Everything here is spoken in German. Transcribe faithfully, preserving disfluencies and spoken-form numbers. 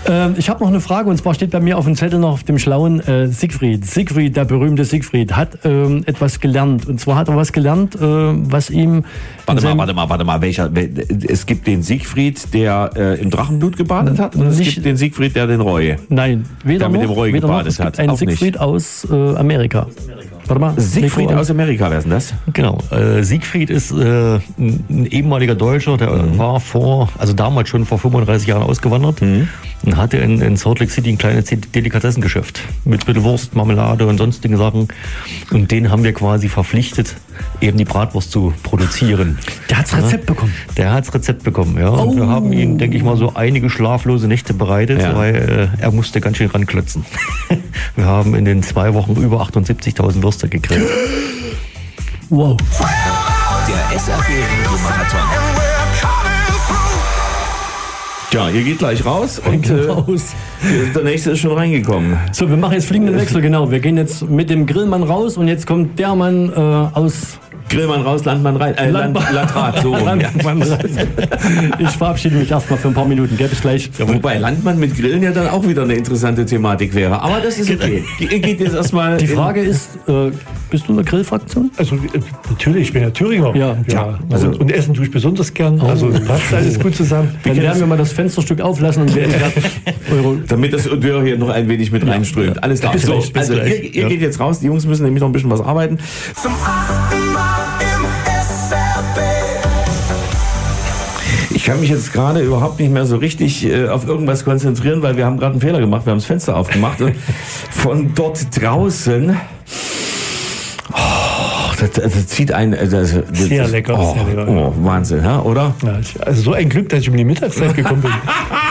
Äh, ich habe noch eine Frage, und zwar steht bei mir auf dem Zettel noch auf dem schlauen äh, Siegfried. Siegfried, der berühmte Siegfried, hat ähm, etwas gelernt. Und zwar hat er was gelernt, äh, was ihm... Warte mal, warte mal, warte mal. Welcher? Es gibt den Siegfried, der äh, im Drachenblut gebadet hat, und es Nicht, gibt den Siegfried, der den Reue. Nein, weder der mit noch, dem Reue weder gebadet noch. Es gibt hat. einen Auch Siegfried nicht. aus äh, Amerika. Warte mal. Siegfried Mikro aus Amerika, wer ist denn das? Genau. Äh, Siegfried ist äh, ein, ein ehemaliger Deutscher, der mhm. war vor, also damals schon vor fünfunddreißig Jahren ausgewandert mhm. und hatte in, in Salt Lake City ein kleines Delikatessengeschäft mit Wurst, Marmelade und sonstigen Sachen. Und den haben wir quasi verpflichtet, eben die Bratwurst zu produzieren. Der hat's Rezept ja? bekommen. Der hat's Rezept bekommen, ja. Und oh. wir haben ihn, denke ich mal, so einige schlaflose Nächte bereitet, ja. weil äh, er musste ganz schön ranklotzen. Wir haben in den zwei Wochen über achtundsiebzigtausend Würste gekriegt. Wow. Der S R G-Marathon. Tja, ihr geht gleich raus und äh, raus. der nächste ist schon reingekommen. So, wir machen jetzt fliegenden Wechsel, genau. Wir gehen jetzt mit dem Grillmann raus und jetzt kommt der Mann äh, aus... Grillmann raus, Landmann rein, äh, Landmann. Land, Landrat, so rum. Landmann rein. Ich verabschiede mich erstmal für ein paar Minuten, gell, bis gleich. Ja, wobei Landmann mit Grillen ja dann auch wieder eine interessante Thematik wäre. Aber das ist okay. Ihr geht jetzt erstmal. Die Frage ist, äh, bist du in der Grillfraktion? Also äh, natürlich, ich bin ja Thüringer. Ja, ja. Also, und, und Essen tue ich besonders gern. Oh. Also passt alles gut zusammen. Dann werden wir mal das Fensterstück auflassen und werden Euro. Damit das Odeur hier noch ein wenig mit ja. reinströmt. Alles klar. Bis So, gleich, bis also gleich. ihr, ihr ja. geht jetzt raus. Die Jungs müssen nämlich noch ein bisschen was arbeiten. Zum achten Mal im S R B. Ich kann mich jetzt gerade überhaupt nicht mehr so richtig äh, auf irgendwas konzentrieren, weil wir haben gerade einen Fehler gemacht. Wir haben das Fenster aufgemacht und von dort draußen... Oh, das, das zieht ein... Das, das, sehr lecker. Oh, sehr lecker. Oh, Wahnsinn, ja, oder? Ja, ich, also so ein Glück, dass ich um die Mittagszeit gekommen bin.